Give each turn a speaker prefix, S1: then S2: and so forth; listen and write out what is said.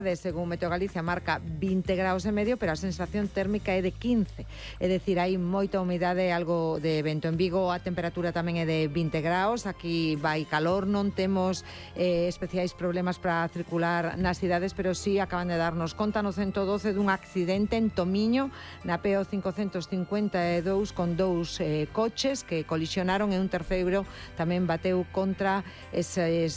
S1: según Meteo Galicia, marca 20 graus e medio, pero a sensación térmica é de 15. É dicir, hai moita humidade e algo de vento. En Vigo a temperatura tamén é de 20 graus, aquí vai calor, non temos especiais problemas para circular nas cidades, pero sí acaban de darnos conta no 112 dun accidente en Tomiño, na PO 552, con dous coches que colisionaron e un terceiro tamén bateu contra eses